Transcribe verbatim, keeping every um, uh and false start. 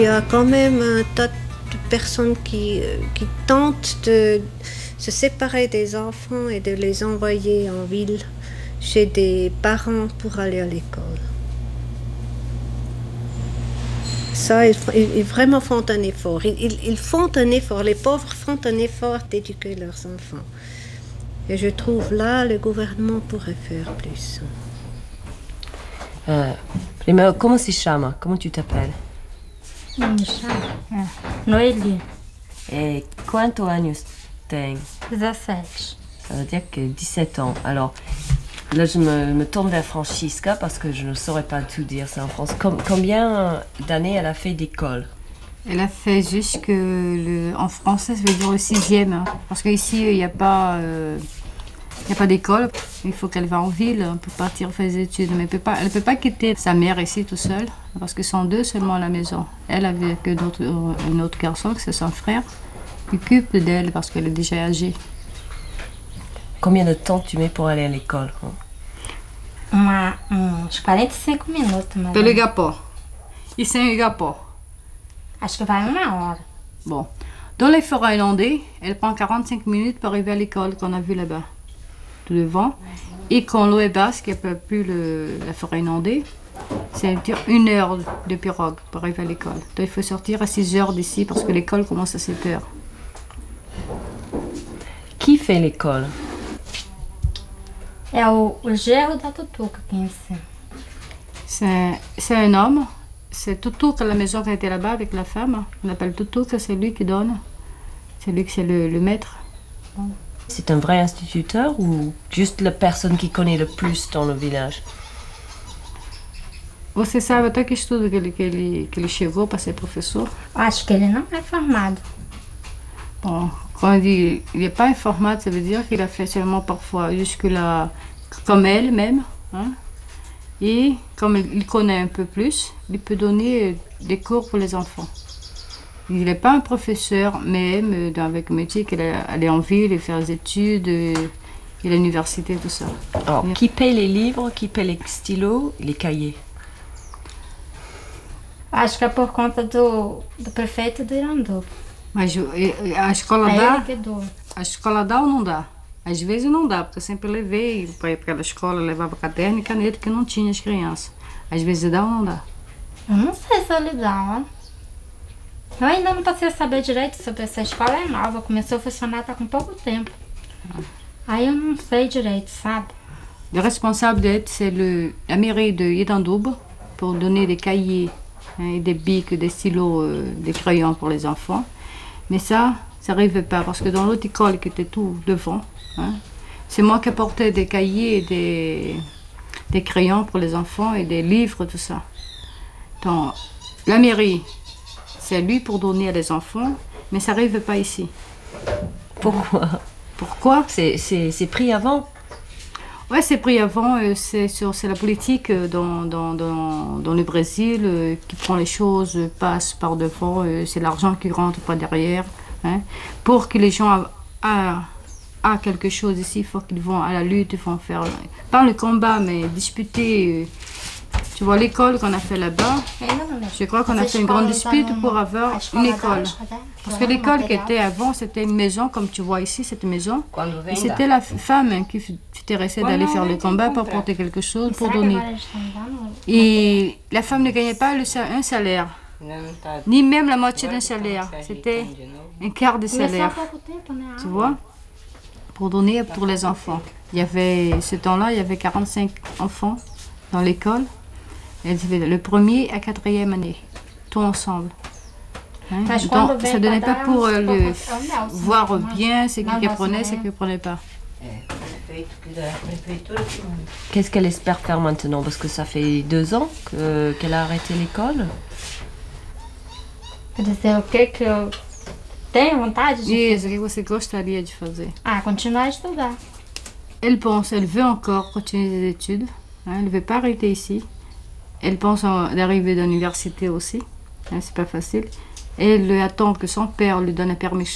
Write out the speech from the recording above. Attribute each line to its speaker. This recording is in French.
Speaker 1: Il y a quand même un tas de personnes qui, qui tentent de se séparer des enfants et de les envoyer en ville chez des parents pour aller à l'école. Ça, ils, ils vraiment font un effort. Ils, ils, ils font un effort. Les pauvres font un effort d'éduquer leurs enfants. Et je trouve là, le gouvernement pourrait faire plus.
Speaker 2: Uh, prima, come si chiama? Come tu t'appelles?
Speaker 3: Mi chamo é, Noeli.
Speaker 2: Et quantos anos tem?
Speaker 3: dezessete.
Speaker 2: Ça veut dire que dix-sept ans. Alors, là, je me, me tourne vers Francisca parce que je ne saurais pas tout dire ça en France. Com- combien d'années elle a fait d'école?
Speaker 4: Elle a fait jusque le, en français, ça veut dire le sixième, hein, parce qu'ici il n'y a pas, euh, il y a pas d'école. Il faut qu'elle va en ville pour partir faire des études, mais elle peut pas, elle peut pas quitter sa mère ici tout seule, parce qu'ils sont deux seulement à la maison. Elle avec un autre, un autre garçon, c'est son frère, qui s'occupe d'elle parce qu'elle est déjà âgée.
Speaker 2: Combien de temps tu mets pour aller à l'école? Hein?
Speaker 3: Uma, uns quarenta e cinco minutos, mais
Speaker 4: Pelo Igapó. E sem o Igapó?
Speaker 3: Acho que vai uma hora.
Speaker 4: Bon. Dans les forêts inondées, elle prend quarante-cinq minutes pour arriver à l'école qu'on a vue là-bas, tout devant. Et quand l'eau est basse, qu'il n'y a pas plus le, la forêt inondée, c'est une heure de pirogue pour arriver à l'école. Donc il faut sortir à six heures d'ici parce que l'école commence à sept heures.
Speaker 2: Qui fait l'école?
Speaker 3: É o, o genro da Tutuca que ensina.
Speaker 4: C'est, c'est un homme. C'est Tutuca, la maison qui a été là-bas avec la femme. On l'appelle Tutuca, c'est lui qui donne. C'est lui qui c'est le, le maître.
Speaker 2: C'est un vrai instituteur ou juste la personne qui connaît le plus dans le village?
Speaker 4: Você sabe até que estudo que ele, que ele, que ele chegou para ser professor?
Speaker 3: Acho que ele não é formado.
Speaker 4: Bon, quand on dit il n'est pas informable, ça veut dire qu'il a fait seulement parfois jusque-là, comme elle même. Hein? Et comme il connaît un peu plus, il peut donner des cours pour les enfants. Il n'est pas un professeur, même avec le métier qu'elle est aller en ville et faire des études et l'université, tout ça.
Speaker 2: Alors, qui paye les livres, qui paye les stylos, les cahiers?
Speaker 3: Acho que é por conta do, do prefeito do Iranduba.
Speaker 4: Mas a escola
Speaker 3: É
Speaker 4: dá?
Speaker 3: ele que doa.
Speaker 4: A escola dá ou não dá? Às vezes não dá, porque eu sempre levei para ir para aquela escola, levava caderno e caneta que não tinha as crianças. Às vezes dá ou não dá?
Speaker 3: Eu não sei se ele dá, ó. Eu ainda não passei a saber direito sobre essa escola, é nova, começou a funcionar tá com pouco tempo. Aí eu não sei direito, sabe?
Speaker 4: Le responsable d'aide, c'est le, la mairie de Iranduba pour donner des cahiers, hein, des bics, des stylos, euh, des crayons pour les enfants. Mais ça, ça n'arrivait pas parce que dans l'autre école qui était tout devant, hein, c'est moi qui apportais des cahiers et des, des crayons pour les enfants et des livres, tout ça. Donc, la mairie, c'est lui pour donner à les enfants, mais ça n'arrive pas ici.
Speaker 2: Pourquoi?
Speaker 4: Pourquoi?
Speaker 2: C'est, c'est, c'est pris avant?
Speaker 4: Ouais, c'est pris avant, euh, c'est, sur, c'est la politique euh, dans, dans, dans, dans le Brésil euh, qui prend les choses, euh, passe par devant, euh, c'est l'argent qui rentre pas derrière. Hein. Pour que les gens aient quelque chose ici, il faut qu'ils vont à la lutte, ils vont faire, pas le combat, mais disputer. Euh, tu vois l'école qu'on a fait là-bas, je crois qu'on a fait une grande dispute pour avoir une école. Parce que l'école qui était avant, c'était une maison, comme tu vois ici, cette maison. Et c'était la femme qui s'intéressait d'aller faire le combat pour porter quelque chose, pour donner. Et la femme ne gagnait pas le, un salaire, ni même la moitié d'un salaire. C'était un quart de salaire, tu vois, pour donner pour les enfants. Il y avait, ce temps-là, il y avait quarante-cinq enfants dans l'école. Elles avaient le premier à quatrième année, tout ensemble. Hein? Donc, ça ne donnait pas pour euh, le voir bien ce qu'ils prenaient, ce qu'ils ne prenaient pas.
Speaker 2: Qu'est-ce qu'elle espère faire maintenant? Parce que ça fait deux ans que, qu'elle a arrêté l'école.
Speaker 3: Quer dizer, o que que eu tenho vontade de
Speaker 4: Isso, o que você gostaria de fazer?
Speaker 3: Ah, continuar a estudar.
Speaker 4: Elle pense, elle veut encore continuer ses études. Hein, elle ne veut pas arrêter ici. Elle pense d'arriver à l'université aussi. Hein, c'est pas facile. Elle attend que son père lui donne la permission.